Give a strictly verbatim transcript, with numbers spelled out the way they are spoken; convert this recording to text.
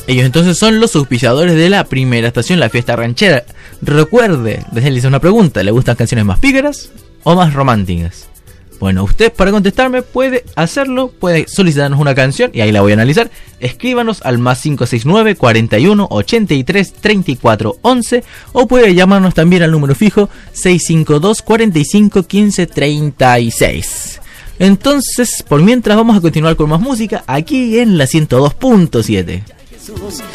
Ellos entonces son los auspiciadores de la primera estación, la fiesta ranchera. Recuerde, les hice una pregunta, ¿le gustan canciones más pícaras o más románticas? Bueno, usted para contestarme puede hacerlo, puede solicitarnos una canción y ahí la voy a analizar. Escríbanos al más cinco seis nueve, cuarenta y uno, ochenta y tres, treinta y cuatro, once o puede llamarnos también al número fijo seis cinco dos, cuarenta y cinco, quince, treinta y seis. Entonces, por mientras vamos a continuar con más música aquí en la ciento dos punto siete.